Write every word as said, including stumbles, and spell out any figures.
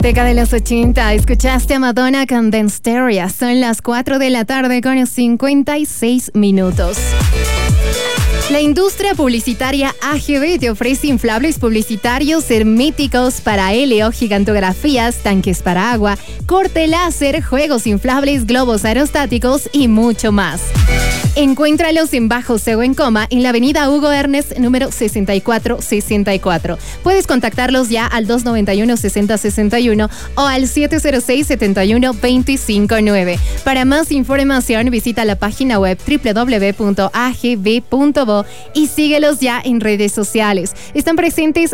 Década de los ochenta, escuchaste a Madonna con Dance-Teria. Son las cuatro de la tarde con cincuenta y seis minutos. La industria publicitaria A G V te ofrece inflables publicitarios herméticos para L O, gigantografías, tanques para agua, corte láser, juegos inflables, globos aerostáticos y mucho más. Encuéntralos en Bajo Sego en Coma, en la avenida Hugo Ernest, número sesenta y cuatro sesenta y cuatro. Puedes contactarlos ya al dos noventa y uno, sesenta sesenta y uno o al siete cero seis, setenta y uno, veinticinco nueve. Para más información, visita la página web doble u doble u doble u punto a g v punto b o y síguelos ya en redes sociales. Están presentes